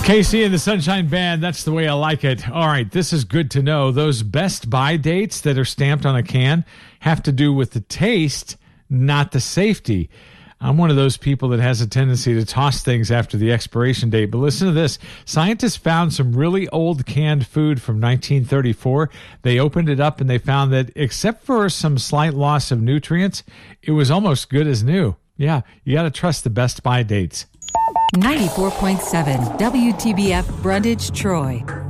KC and the Sunshine Band, that's the way I like it. All right, this is good to know. Those best buy dates that are stamped on a can have to do with the taste, not the safety. I'm one of those people that has a tendency to toss things after the expiration date. But listen to this. Scientists found some really old canned food from 1934. They opened it up and they found that except for some slight loss of nutrients, it was almost good as new. Yeah, you got to trust the best buy dates. 94.7 WTBF Brundage, Troy.